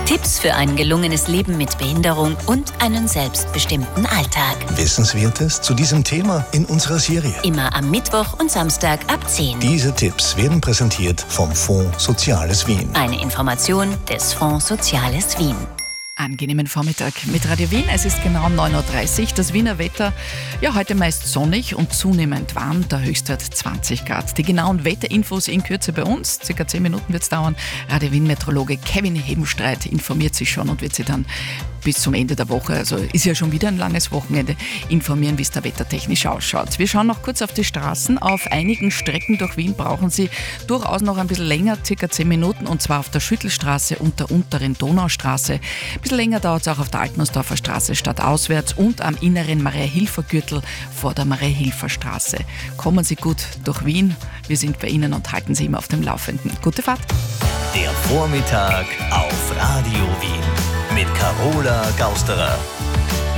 Tipps für ein gelungenes Leben mit Behinderung und einen selbstbestimmten Alltag. Wissenswertes zu diesem Thema in unserer Serie. Immer am Mittwoch und Samstag ab 10. Diese Tipps werden präsentiert vom Fonds Soziales Wien. Eine Information des Fonds Soziales Wien. Angenehmen Vormittag mit Radio Wien. Es ist genau 9.30 Uhr. Das Wiener Wetter, heute meist sonnig und zunehmend warm. Der Höchstwert 20 Grad. Die genauen Wetterinfos in Kürze bei uns. Circa 10 Minuten wird es dauern. Radio Wien-Meteorologe Kevin Hebenstreit informiert sich schon und wird sie dann bis zum Ende der Woche, also ist ja schon wieder ein langes Wochenende, informieren, wie es da wettertechnisch ausschaut. Wir schauen noch kurz auf die Straßen. Auf einigen Strecken durch Wien brauchen Sie durchaus noch ein bisschen länger, circa 10 Minuten, und zwar auf der Schüttelstraße und der unteren Donaustraße. Ein bisschen länger dauert es auch auf der Altnussdorfer Straße stadtauswärts und am inneren Maria-Hilfer-Gürtel vor der Maria-Hilfer-Straße. Kommen Sie gut durch Wien. Wir sind bei Ihnen und halten Sie immer auf dem Laufenden. Gute Fahrt. Der Vormittag auf Radio Wien mit Carola Gausterer.